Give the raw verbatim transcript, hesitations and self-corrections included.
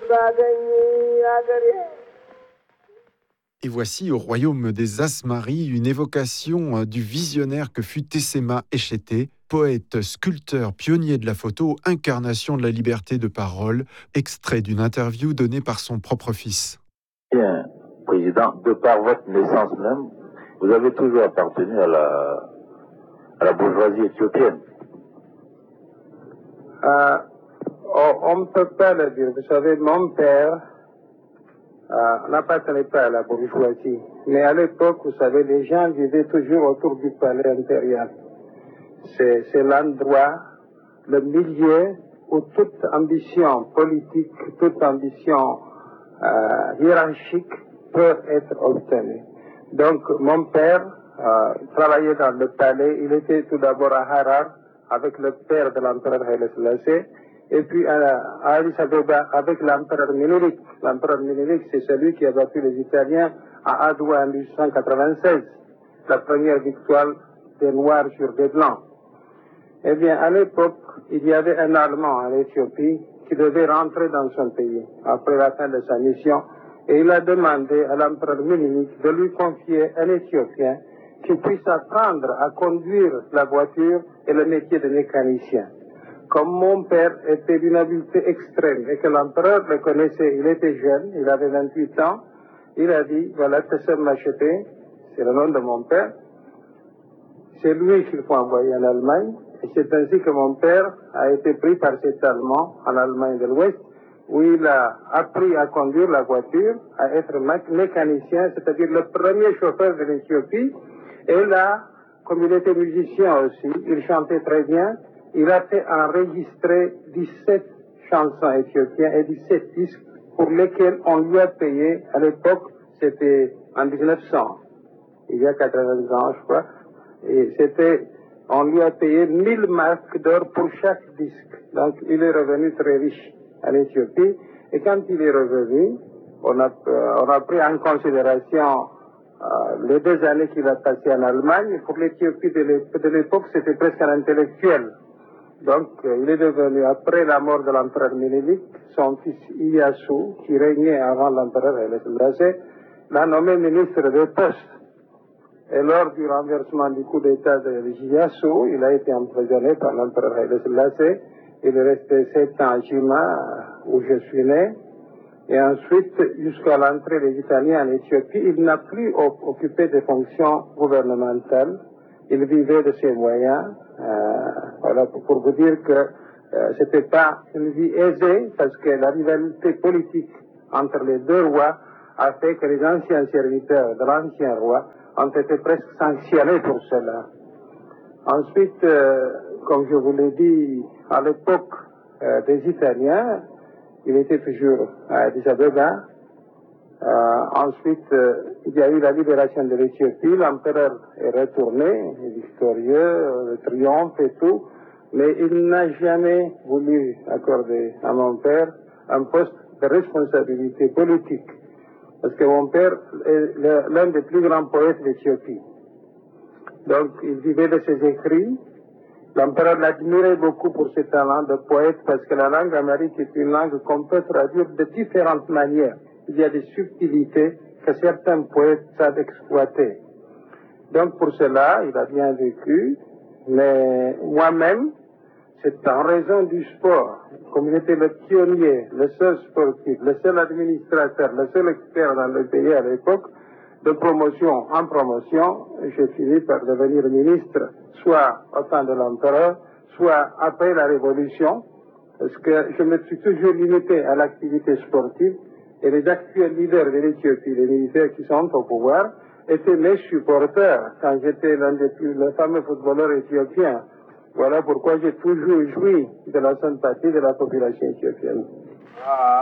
Et voici au royaume des Asmaris une évocation du visionnaire que fut Tessema Eshete, poète, sculpteur, pionnier de la photo, incarnation de la liberté de parole, extrait d'une interview donnée par son propre fils. Bien, Président, de par votre naissance même, vous avez toujours appartenu à la, à la bourgeoisie éthiopienne. Euh, on ne peut pas le dire. Vous savez, mon père euh, n'appartenait pas à la bourgeoisie. Mais à l'époque, vous savez, les gens vivaient toujours autour du palais impérial. C'est, c'est l'endroit, le milieu où toute ambition politique, toute ambition euh, hiérarchique peut être obtenue. Donc, mon père euh, travaillait dans le palais. Il était tout d'abord à Harar avec le père de l'empereur Haile Selassie, et puis à, à Addis Abeba avec l'empereur Ménélique. L'empereur Ménélique, c'est celui qui a battu les Italiens à Adwa en mille huit cent quatre-vingt-seize, la première victoire des Noirs sur des Blancs. Eh bien, à l'époque, il y avait un Allemand en Éthiopie qui devait rentrer dans son pays après la fin de sa mission, et il a demandé à l'empereur Ménélique de lui confier un Éthiopien qui puisse apprendre à conduire la voiture et le métier de mécanicien. Comme mon père était d'une habileté extrême et que l'empereur le connaissait, il était jeune, il avait vingt-huit ans, il a dit, voilà, Tessema Eshete, c'est le nom de mon père, c'est lui qu'il faut envoyer en Allemagne, et c'est ainsi que mon père a été pris par cet Allemand en Allemagne de l'Ouest, où il a appris à conduire la voiture, à être mécanicien, c'est-à-dire le premier chauffeur de l'Éthiopie. Et là, comme il était musicien aussi, il chantait très bien, il a fait enregistrer dix-sept chansons éthiopiennes et dix-sept disques pour lesquels on lui a payé, à l'époque, c'était en dix-neuf cents, il y a quatre-vingts ans, je crois, et c'était, on lui a payé mille marques d'or pour chaque disque. Donc, il est revenu très riche en Éthiopie, et quand il est revenu, on a, euh, on a pris en considération Euh, les deux années qu'il a passées en Allemagne. Pour l'Éthiopie de l'époque, c'était presque un intellectuel. Donc, euh, il est devenu, après la mort de l'empereur Ménélique, son fils Iyasu, qui régnait avant l'empereur Haile Selassie, l'a nommé ministre des Postes. Et lors du renversement du coup d'État de Iyasu, il a été emprisonné par l'empereur Haile Selassie. Il est resté sept ans à Jima, où je suis né. Et ensuite, jusqu'à l'entrée des Italiens en Éthiopie, il n'a plus occupé de fonctions gouvernementales. Il vivait de ses moyens. Euh, voilà, pour, pour vous dire que euh, c'était pas une vie aisée, parce que la rivalité politique entre les deux rois a fait que les anciens serviteurs de l'ancien roi ont été presque sanctionnés pour cela. Ensuite, euh, comme je vous l'ai dit, à l'époque euh, des Italiens, il était toujours à Addis Abeba. Euh, ensuite, euh, il y a eu la libération de l'Éthiopie. L'empereur est retourné, victorieux, le triomphe et tout. Mais il n'a jamais voulu accorder à mon père un poste de responsabilité politique. Parce que mon père est l'un des plus grands poètes d'Éthiopie. Donc, il vivait de ses écrits. L'empereur l'admirait beaucoup pour ses talents de poète, parce que la langue amharique est une langue qu'on peut traduire de différentes manières. Il y a des subtilités que certains poètes savent exploiter. Donc pour cela, il a bien vécu, mais moi-même, c'est en raison du sport. Comme j'étais le pionnier, le seul sportif, le seul administrateur, le seul expert dans le pays à l'époque, de promotion en promotion, j'ai fini par devenir ministre, soit au temps de l'empereur, soit après la Révolution, parce que je me suis toujours limité à l'activité sportive, et les actuels leaders de l'Éthiopie, les militaires qui sont au pouvoir, étaient mes supporters quand j'étais l'un des plus, le fameux footballeur éthiopien. Voilà pourquoi j'ai toujours joui de la sympathie de la population éthiopienne. Ah.